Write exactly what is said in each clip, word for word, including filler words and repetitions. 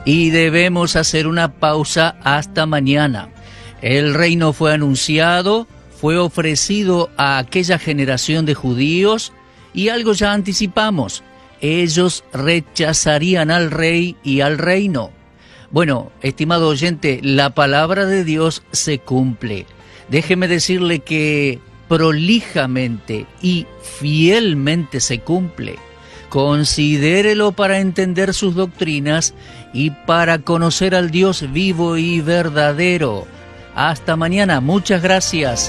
y debemos hacer una pausa hasta mañana. El reino fue anunciado, fue ofrecido a aquella generación de judíos y algo ya anticipamos: ellos rechazarían al rey y al reino. Bueno, estimado oyente, la palabra de Dios se cumple. Déjeme decirle que prolijamente y fielmente se cumple. Considérelo para entender sus doctrinas y para conocer al Dios vivo y verdadero. Hasta mañana, muchas gracias.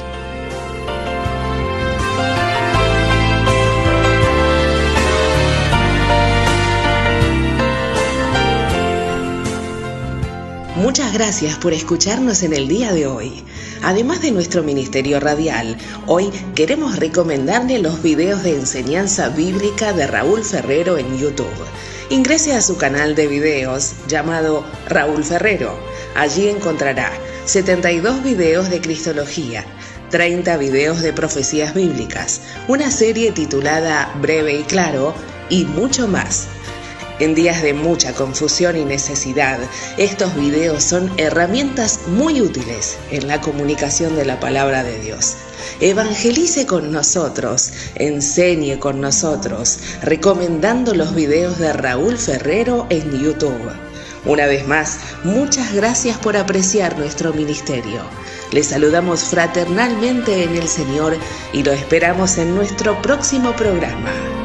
Muchas gracias por escucharnos en el día de hoy. Además de nuestro ministerio radial, hoy queremos recomendarle los videos de enseñanza bíblica de Raúl Ferrero en YouTube. Ingrese a su canal de videos llamado Raúl Ferrero. Allí encontrará setenta y dos videos de Cristología, treinta videos de profecías bíblicas, una serie titulada Breve y Claro y mucho más. En días de mucha confusión y necesidad, estos videos son herramientas muy útiles en la comunicación de la palabra de Dios. Evangelice con nosotros, enseñe con nosotros, recomendando los videos de Raúl Ferrero en YouTube. Una vez más, muchas gracias por apreciar nuestro ministerio. Les saludamos fraternalmente en el Señor y lo esperamos en nuestro próximo programa.